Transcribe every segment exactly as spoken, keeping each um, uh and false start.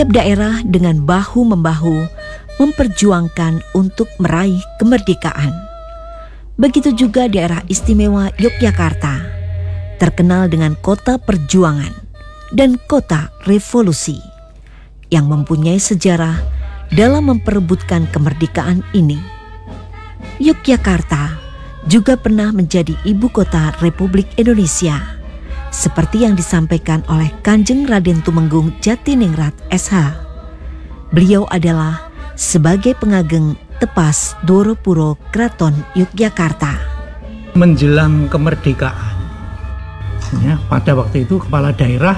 Setiap daerah dengan bahu-membahu memperjuangkan untuk meraih kemerdekaan. Begitu juga daerah istimewa Yogyakarta, terkenal dengan kota perjuangan dan kota revolusi, yang mempunyai sejarah dalam memperebutkan kemerdekaan ini. Yogyakarta juga pernah menjadi ibu kota Republik Indonesia, seperti yang disampaikan oleh Kanjeng Raden Tumenggung Jatiningrat S H. Beliau adalah sebagai pengageng tepas Dworopuro Kraton Yogyakarta. Menjelang kemerdekaan, ya, pada waktu itu kepala daerah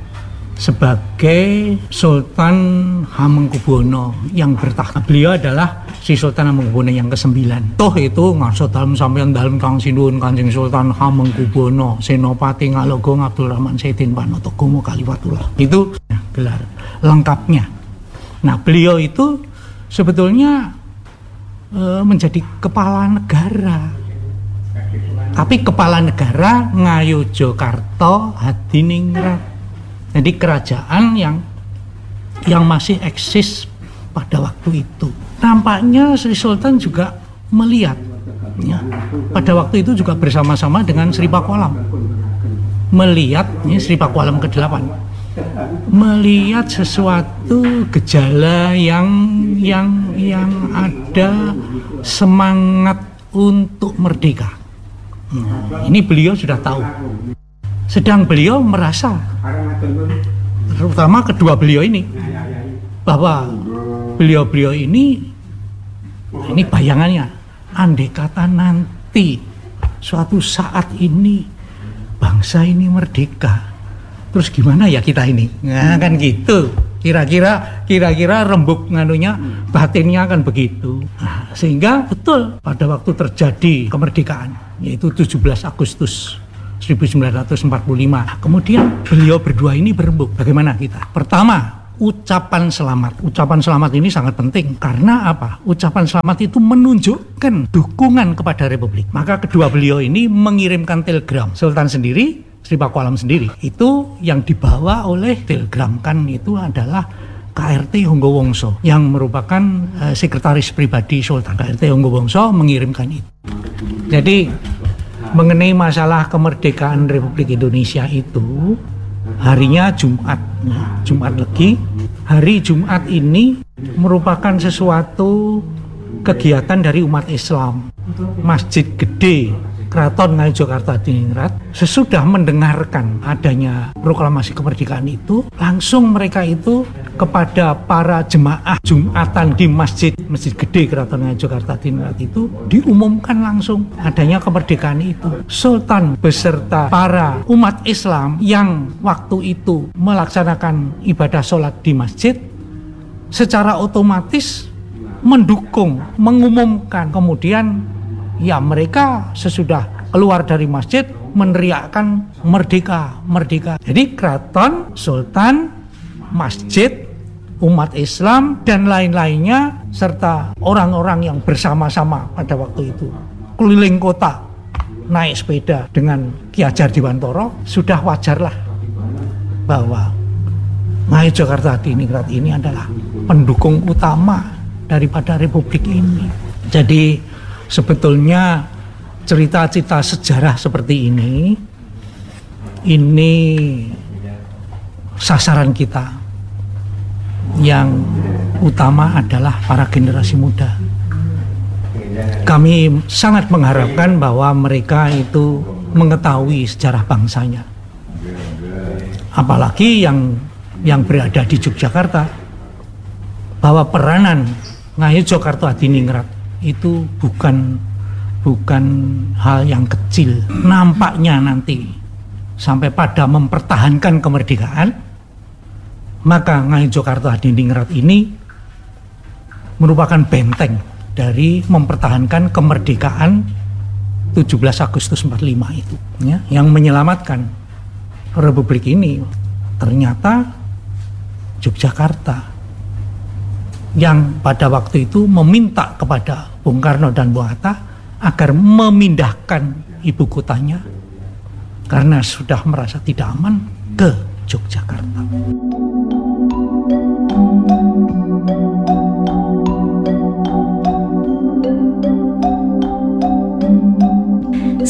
sebagai Sultan Hamengkubuwono yang bertahta. Beliau adalah si Sultan Hamengkubuwono yang kesembilan. Toh itu ngarso dalem sampeyan dalem Kang Sinuwun Kanjeng Sultan Hamengkubuwono Senopati Ngalogong Abdul Rahman Saidin Panotogomo Kaliwatullah. Itu ya, gelar lengkapnya. Nah, beliau itu sebetulnya e, menjadi kepala negara. Tapi kepala negara Ngayogyakarta Hadiningrat. Jadi kerajaan yang yang masih eksis pada waktu itu. Nampaknya Sri Sultan juga melihat, ya, pada waktu itu juga bersama-sama dengan Sri Pakualam, melihat, ya, Sri Pakualam kedelapan, melihat sesuatu gejala yang yang yang ada semangat untuk merdeka. Nah, ini beliau sudah tahu. Sedang beliau merasa, terutama kedua beliau ini, bahwa beliau-beliau ini, ini bayangannya, andai kata nanti suatu saat ini bangsa ini merdeka, terus gimana ya kita ini? Nah, kan gitu. Kira-kira kira-kira rembuk nganunya, batinnya kan begitu. Nah, sehingga betul pada waktu terjadi kemerdekaan, yaitu tujuh belas Agustus seribu sembilan ratus empat puluh lima. Kemudian beliau berdua ini berembuk. Bagaimana kita? Pertama, ucapan selamat. Ucapan selamat ini sangat penting. Karena apa? Ucapan selamat itu menunjukkan dukungan kepada Republik. Maka kedua beliau ini mengirimkan telegram. Sultan sendiri, Sri Pakualam sendiri. Itu yang dibawa oleh telegram kan itu adalah K R T Honggowongso yang merupakan uh, sekretaris pribadi Sultan. K R T Honggowongso mengirimkan itu. Jadi mengenai masalah kemerdekaan Republik Indonesia itu, harinya Jumat, Jumat Legi. Hari Jumat ini merupakan sesuatu kegiatan dari umat Islam. Masjid Gede Kraton Ngayogyakarta Hadiningrat sesudah mendengarkan adanya proklamasi kemerdekaan itu, langsung mereka itu kepada para jemaah Jumatan di Masjid Masjid Gede Kraton Ngayogyakarta Hadiningrat itu diumumkan langsung adanya kemerdekaan itu. Sultan beserta para umat Islam yang waktu itu melaksanakan ibadah sholat di masjid secara otomatis mendukung, mengumumkan. Kemudian ya mereka sesudah keluar dari masjid meneriakkan merdeka, merdeka. Jadi keraton, sultan, masjid, umat Islam dan lain-lainnya serta orang-orang yang bersama-sama pada waktu itu keliling kota naik sepeda dengan Ki Hajar Dewantara, sudah wajarlah bahwa Ngayogyakarta Hadiningrat ini adalah pendukung utama daripada Republik ini. Jadi sebetulnya cerita-cerita sejarah seperti ini, ini sasaran kita yang utama adalah para generasi muda. Kami sangat mengharapkan bahwa mereka itu mengetahui sejarah bangsanya. Apalagi yang yang berada di Yogyakarta, bahwa peranan Ngayogyakarta Hadiningrat itu bukan bukan hal yang kecil. Nampaknya nanti sampai pada mempertahankan kemerdekaan, maka Ngayogyakarta Hadiningrat ini merupakan benteng dari mempertahankan kemerdekaan tujuh belas Agustus empat puluh lima itu, ya, yang menyelamatkan Republik ini. Ternyata Yogyakarta yang pada waktu itu meminta kepada Bung Karno dan Bung Hatta agar memindahkan ibu kotanya karena sudah merasa tidak aman ke Yogyakarta.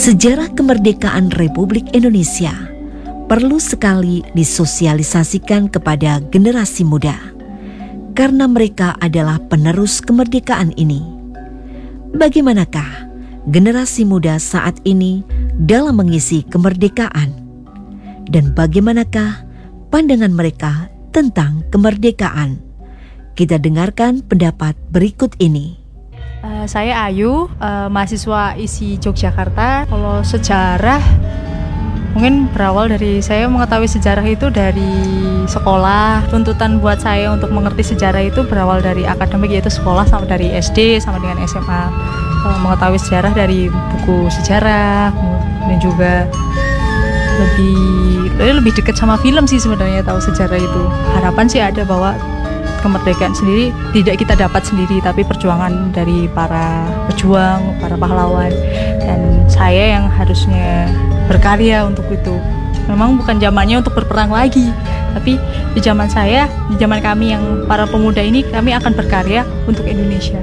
Sejarah kemerdekaan Republik Indonesia perlu sekali disosialisasikan kepada generasi muda, karena mereka adalah penerus kemerdekaan ini. Bagaimanakah generasi muda saat ini dalam mengisi kemerdekaan? Dan bagaimanakah pandangan mereka tentang kemerdekaan? Kita dengarkan pendapat berikut ini. Uh, saya Ayu, uh, mahasiswa I S I Yogyakarta. Kalau sejarah, mungkin berawal dari saya mengetahui sejarah itu dari sekolah. Tuntutan buat saya untuk mengerti sejarah itu berawal dari akademik, yaitu sekolah, sama dari S D sama dengan S M A. Uh, mengetahui sejarah dari buku sejarah, dan juga lebih lebih dekat sama film sih sebenarnya tahu sejarah itu. Harapan sih ada bahwa kemerdekaan sendiri tidak kita dapat sendiri, tapi perjuangan dari para pejuang, para pahlawan, dan saya yang harusnya berkarya untuk itu. Memang bukan zamannya untuk berperang lagi, tapi di zaman saya, di zaman kami yang para pemuda ini, kami akan berkarya untuk Indonesia.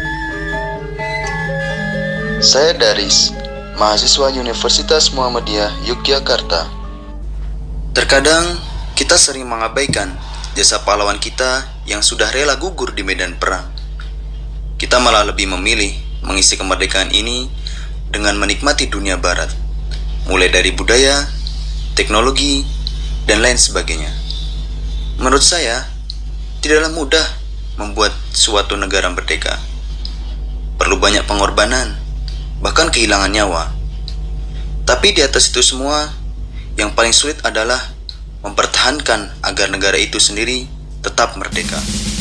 Saya Daris, mahasiswa Universitas Muhammadiyah Yogyakarta. Terkadang kita sering mengabaikan jasa pahlawan kita yang sudah rela gugur di medan perang. Kita malah lebih memilih mengisi kemerdekaan ini dengan menikmati dunia barat, mulai dari budaya, teknologi, dan lain sebagainya. Menurut saya, tidaklah mudah membuat suatu negara merdeka. Perlu banyak pengorbanan, bahkan kehilangan nyawa. Tapi di atas itu semua, yang paling sulit adalah mempertahankan agar negara itu sendiri tetap merdeka.